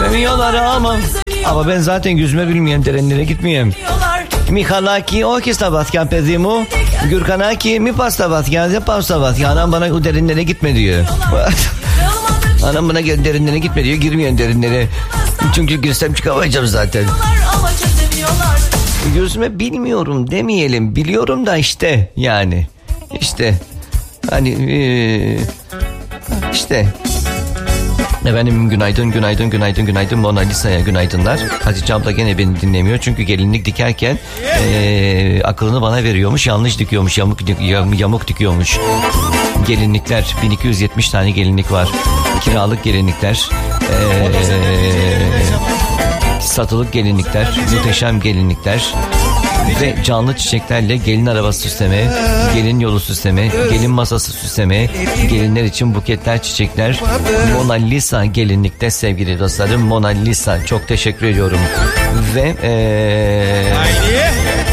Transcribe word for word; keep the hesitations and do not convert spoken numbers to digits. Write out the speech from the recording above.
Çözemiyorlar ama. Ama ben zaten yüzme bilmeyen derenlere gitmeyeyim. Mihalaki o ki sabatkan pezimu. Gürkanaki mi pasta batkan ya pasta batkan. Anam bana o derinlere gitme diyor. Anam bana derinlere gitme diyor. Girmeyen derinlere. Çünkü girsem çıkamayacağım zaten. Yüzme bilmiyorum demeyelim. Biliyorum da işte yani. İşte. Hani ee, işte. Efendim günaydın günaydın günaydın günaydın Mona Lisa'ya günaydınlar. Hatice abla gene beni dinlemiyor çünkü gelinlik dikerken ee, aklını bana veriyormuş, yanlış dikiyormuş, yamuk, yamuk dikiyormuş. Gelinlikler bin iki yüz yetmiş tane gelinlik var. Kiralık gelinlikler, ee, satılık gelinlikler, muhteşem gelinlikler ve canlı çiçeklerle gelin arabası süsleme, gelin yolu süsleme, gelin masası süsleme, gelinler için buketler, çiçekler. Mona Lisa gelinlikte sevgili dostlarım. Mona Lisa, çok teşekkür ediyorum. Ve ee...